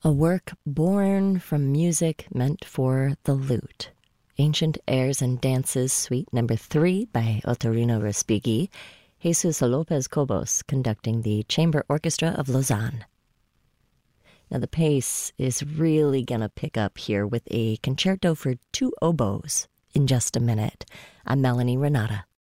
A work born from music meant for the lute. Ancient Airs and Dances, Suite Number 3 by Otorino Respighi. Jesus Lopez Cobos conducting the Chamber Orchestra of Lausanne. Now the pace is really gonna pick up here with a concerto for two oboes in just a minute. I'm Melanie Renata.